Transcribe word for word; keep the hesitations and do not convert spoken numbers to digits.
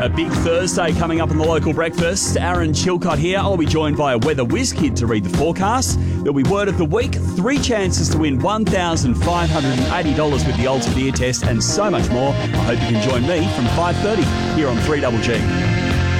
A big Thursday coming up on the local breakfast. Aaron Chilcott here. I'll be joined by a weather whiz kid to read the forecast. There'll be word of the week, three chances to win one thousand five hundred eighty dollars with the Ultimate Ear Test, and so much more. I hope you can join me from five thirty here on three Double G.